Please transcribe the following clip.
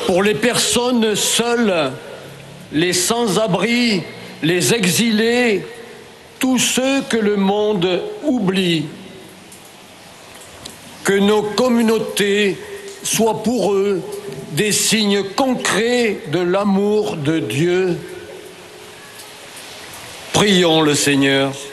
pour les personnes seules, les sans-abri, les exilés, tous ceux que le monde oublie. Que nos communautés soient pour eux des signes concrets de l'amour de Dieu. Prions le Seigneur.